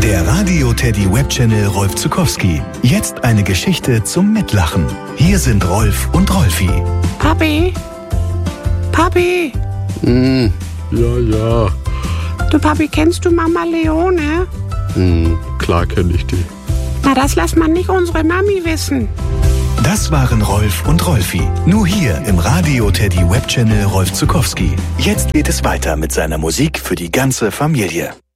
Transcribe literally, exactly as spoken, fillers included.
Der Radio Teddy Webchannel Rolf Zuckowski. Jetzt eine Geschichte zum Mitlachen. Hier sind Rolf und Rolfi. Papi? Papi? Hm, ja, ja. Du, Papi, kennst du Mama Leone? Hm, klar kenne ich die. Na, das lässt man nicht unsere Mami wissen. Das waren Rolf und Rolfi. Nur hier im Radio Teddy Webchannel Rolf Zuckowski. Jetzt geht es weiter mit seiner Musik für die ganze Familie.